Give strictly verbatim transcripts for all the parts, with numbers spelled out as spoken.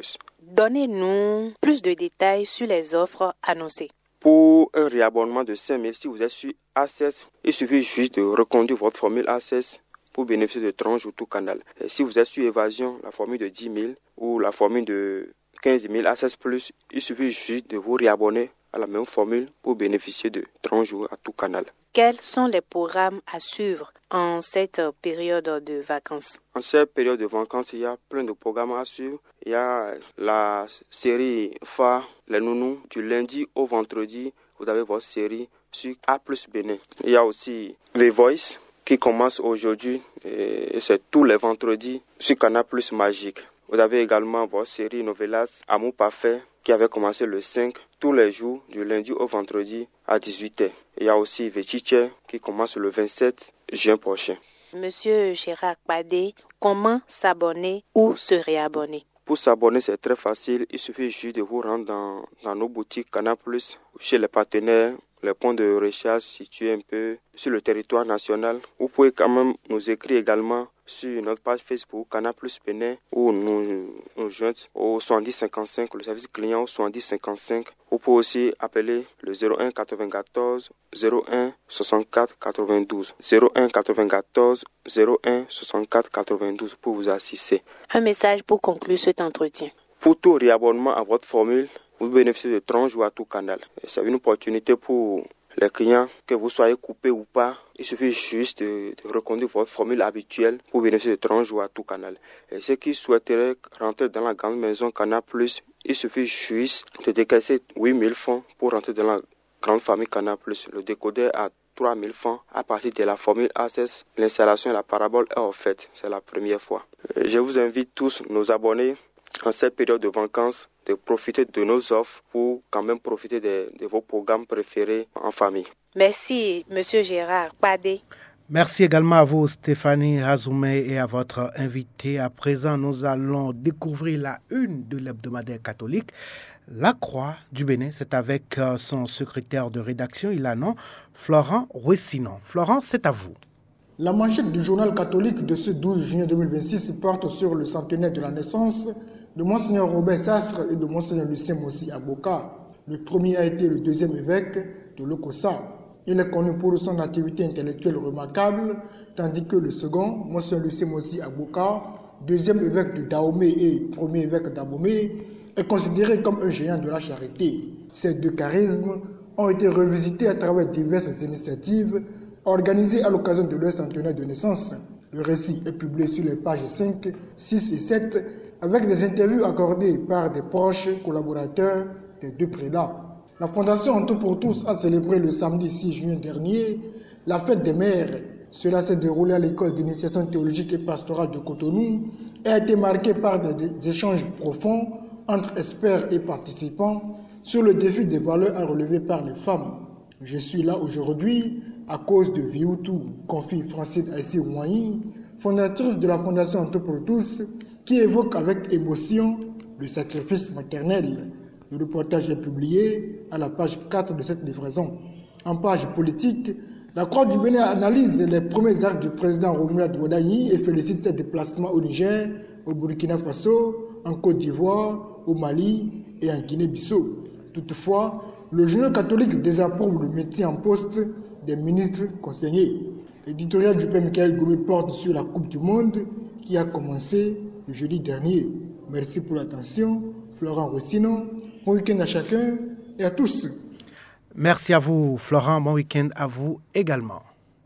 plus. Donnez-nous plus de détails sur les offres annoncées. Pour un réabonnement de cinq mille, si vous êtes sur Access, il suffit juste de reconduire votre formule Access pour bénéficier de trente jours tout canal. Et si vous êtes sur Évasion, la formule de dix mille ou la formule de quinze mille Access Plus, il suffit juste de vous réabonner à la même formule pour bénéficier de trente jours à tout canal. Quels sont les programmes à suivre en cette période de vacances? En cette période de vacances, il y a plein de programmes à suivre. Il y a la série phare, les nounous, du lundi au vendredi. Vous avez votre série sur A plus Bénin. Il y a aussi The Voice qui commence aujourd'hui et c'est tous les vendredis sur Canal Plus Magique. Vous avez également votre série Novelas Amour Parfait qui avait commencé le cinq, tous les jours du lundi au vendredi à dix-huit heures. Il y a aussi Vechiche qui commence le vingt-sept juin prochain. Monsieur Gérard Kpadé, comment s'abonner ou se réabonner? Pour s'abonner, c'est très facile. Il suffit juste de vous rendre dans, dans nos boutiques Canal Plus, chez les partenaires, les points de recharge situés un peu sur le territoire national. Vous pouvez quand même nous écrire également sur notre page Facebook Canal Plus Bénin ou nous, nous joindre au soixante-dix cinquante-cinq, le service client au soixante-dix cinquante-cinq. Vous pouvez aussi appeler le zéro un quatre-vingt-quatorze zéro un soixante-quatre quatre-vingt-douze. zéro un quatre-vingt-quatorze zéro un soixante-quatre quatre-vingt-douze pour vous assister. Un message pour conclure cet entretien. Pour tout réabonnement à votre formule, vous bénéficiez de trente jours à tout canal. C'est une opportunité pour les clients, que vous soyez coupé ou pas. Il suffit juste de, de reconduire votre formule habituelle pour bénéficier de trente jours à tout canal. Et ceux qui souhaiteraient rentrer dans la grande maison Canal Plus, il suffit juste de décaisser huit mille francs pour rentrer dans la grande famille Canal Plus. Le décodeur à trois mille francs à partir de la formule Access. L'installation et la parabole est offerte. C'est la première fois. Je vous invite tous, nos abonnés, en cette période de vacances, de profiter de nos offres pour quand même profiter de, de vos programmes préférés en famille. Merci, Monsieur Gérard Kpadé. Merci également à vous, Stéphanie Azoumé, et à votre invité. À présent, nous allons découvrir la une de l'hebdomadaire catholique, La Croix du Bénin. C'est avec son secrétaire de rédaction, il a nom, Florent Rouessinon. Florent, c'est à vous. La manchette du journal catholique de ce douze juin deux mille vingt-six porte sur le centenaire de la naissance de Monseigneur Robert Sastre et de Monseigneur Lucien Mossi Agboka. Le premier a été le deuxième évêque de Lokossa. Il est connu pour son activité intellectuelle remarquable, tandis que le second, Monseigneur Lucien Mossi Agboka, deuxième évêque de Dahomey et premier évêque d'Abomey, est considéré comme un géant de la charité. Ces deux charismes ont été revisités à travers diverses initiatives organisées à l'occasion de leur centenaire de naissance. Le récit est publié sur les pages cinq, six et sept avec des interviews accordées par des proches collaborateurs des deux prélats. La Fondation En Tout pour Tous a célébré le samedi six juin dernier la fête des mères. Cela s'est déroulé à l'école d'initiation théologique et pastorale de Cotonou et a été marqué par des échanges profonds entre experts et participants sur le défi des valeurs à relever par les femmes. Je suis là aujourd'hui à cause de Vioutou, confie Francine Aïssi-Ouayi, fondatrice de la Fondation En Tout pour Tous, qui évoque avec émotion le sacrifice maternel. Le reportage est publié à la page quatre de cette livraison. En page politique, la Croix du Bénin analyse les premiers actes du président Romuald Wadayi et félicite ses déplacements au Niger, au Burkina Faso, en Côte d'Ivoire, au Mali et en Guinée-Bissau. Toutefois, le journal catholique désapprouve le maintien en poste des ministres conseillers. L'éditorial du Père Michael Goumé porte sur la Coupe du Monde qui a commencé le jeudi dernier. Merci pour l'attention. Florent Rouessinon, bon week-end à chacun et à tous. Merci à vous, Florent. Bon week-end à vous également.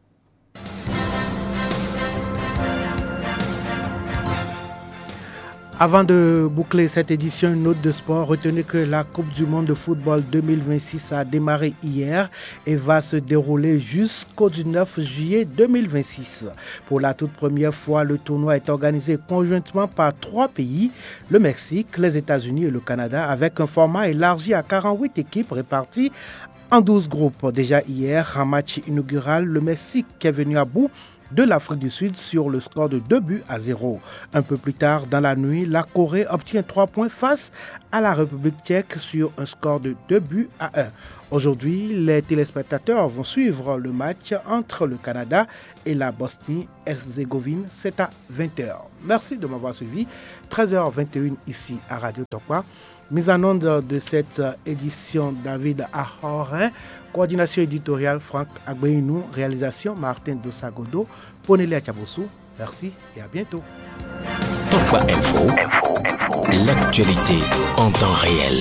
Avant de boucler cette édition, une note de sport. Retenez que la Coupe du Monde de football deux mille vingt-six a démarré hier et va se dérouler jusqu'au dix-neuf juillet deux mille vingt-six. Pour la toute première fois, le tournoi est organisé conjointement par trois pays, le Mexique, les États-Unis et le Canada, avec un format élargi à quarante-huit équipes réparties en douze groupes. Déjà hier, en match inaugural, le Mexique est venu à bout de l'Afrique du Sud sur le score de deux buts à zéro. Un peu plus tard dans la nuit, la Corée obtient trois points face à la République tchèque sur un score de deux buts à un. Aujourd'hui, les téléspectateurs vont suivre le match entre le Canada et la Bosnie-Herzégovine. C'est à vingt heures. Merci de m'avoir suivi. treize heures vingt et une ici à Radio Tokwa. Mise en onde de cette édition David Ahorin, coordination éditoriale Franck Agbeinou, réalisation Martin Dosagodo, Ponele Achabosu. Merci et à bientôt. Tokwa Info, l'actualité en temps réel.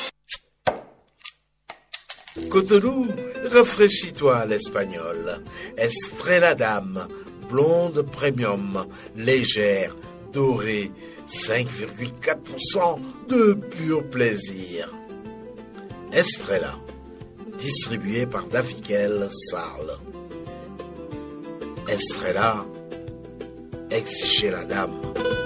Cotonou, rafraîchis-toi à l'espagnol. Estrella Dame, blonde premium, légère, dorée, cinq virgule quatre pour cent de pur plaisir. Estrella, distribué par Dafikel Sarl. Estrella, ex chez la dame.